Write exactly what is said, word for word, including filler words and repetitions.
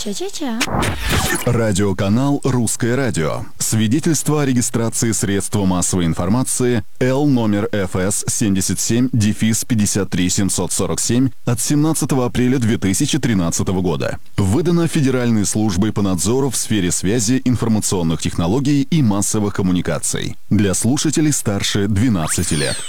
Ча-ча-ча. Радиоканал «Русское радио». Свидетельство о регистрации средства массовой информации Л номер эф эс семьдесят семь пятьдесят три семьсот сорок семь от семнадцатого апреля две тысячи тринадцатого года. Выдано Федеральной службой по надзору в сфере связи, информационных технологий и массовых коммуникаций. Для слушателей старше двенадцати лет.